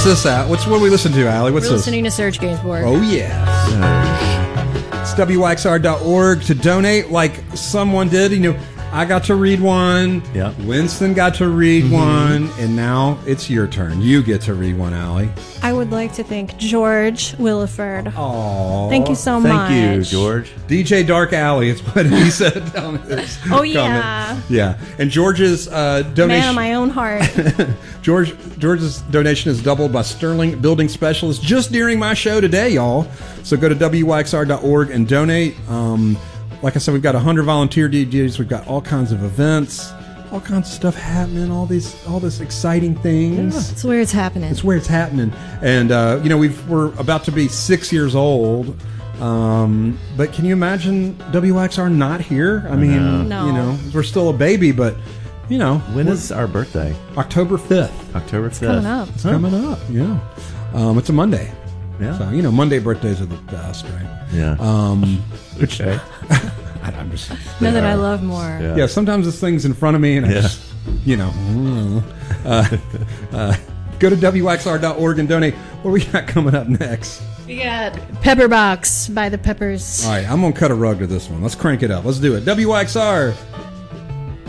What's this at? What are we listening to, Allie? What's We're this? listening to Serge Gainsbourg. Oh, yeah. It's WYXR.org to donate like someone did. You know, I got to read one. Yeah. Winston got to read one. And now it's your turn. You get to read one, Allie. I would like to thank George Williford. Oh, Thank you so much. Thank you, George. DJ Dark Alley is what he said down this Oh, comment. yeah. Yeah. And George's donation. Man of my own heart. George's donation is doubled by Sterling Building Specialist just during my show today, y'all. So go to WYXR.org and donate. Like I said, we've got 100 volunteer DJs. We've got all kinds of events, all kinds of stuff happening, all this exciting things. It's where it's happening. It's where it's happening. And, you know, we're about to be 6 years old. But can you imagine WXR not here? I mean, No. you know, we're still a baby, but, you know. When is our birthday? October 5th. October 5th. coming up. It's coming up, yeah. It's a Monday. Yeah. So, you know, Monday birthdays are the best, right? Yeah. Okay. I'm just... None that I love more. Yeah, sometimes this thing's in front of me and I just, you know. Go to WXR.org and donate. What do we got coming up next? We got Pepper Box by the Peppers. All right, I'm going to cut a rug to this one. Let's crank it up. Let's do it. WXR.